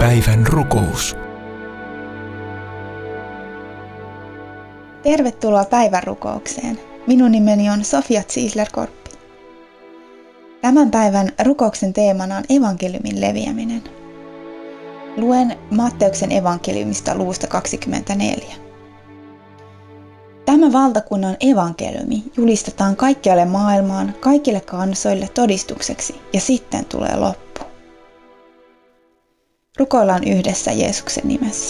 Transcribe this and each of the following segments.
Päivän rukous. Tervetuloa päivän rukoukseen. Minun nimeni on Sofia Ziesler-Korppi. Tämän päivän rukouksen teemana on evankeliumin leviäminen. Luen Matteuksen evankeliumista luvusta 24. Tämä valtakunnan evankeliumi julistetaan kaikkialle maailmaan, kaikille kansoille todistukseksi, ja sitten tulee loppu. Rukoillaan yhdessä Jeesuksen nimessä.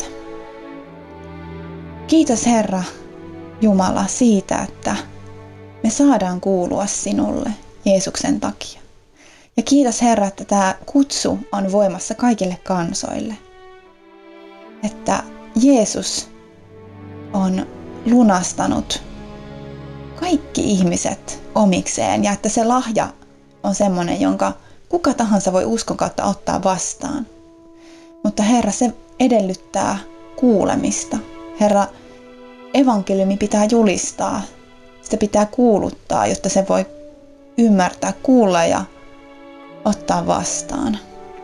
Kiitos Herra Jumala siitä, että me saadaan kuulua sinulle Jeesuksen takia. Ja kiitos Herra, että tämä kutsu on voimassa kaikille kansoille. Että Jeesus on lunastanut kaikki ihmiset omikseen ja että se lahja on semmoinen, jonka kuka tahansa voi uskon kautta ottaa vastaan. Mutta Herra, se edellyttää kuulemista. Herra, evankeliumi pitää julistaa, sitä pitää kuuluttaa, jotta se voi ymmärtää, kuulla ja ottaa vastaan.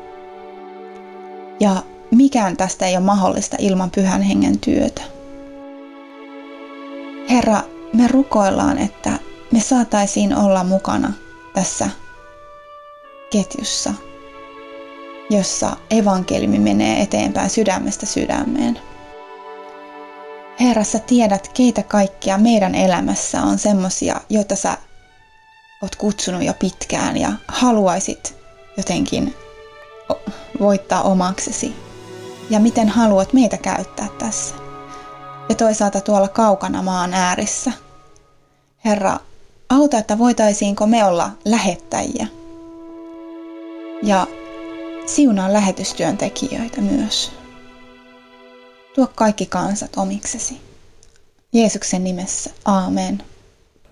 Ja mikään tästä ei ole mahdollista ilman Pyhän Hengen työtä. Herra, me rukoillaan, että me saataisiin olla mukana tässä ketjussa, jossa evankeliumi menee eteenpäin sydämestä sydämeen. Herra, sä tiedät, keitä kaikkia meidän elämässä on semmosia, joita sä oot kutsunut jo pitkään ja haluaisit jotenkin voittaa omaksesi. Ja miten haluat meitä käyttää tässä. Ja toisaalta tuolla kaukana maan äärissä. Herra, auta, että voitaisiinko me olla lähettäjiä. Ja siunaa lähetystyöntekijöitä myös. Tuo kaikki kansat omiksesi. Jeesuksen nimessä. Aamen.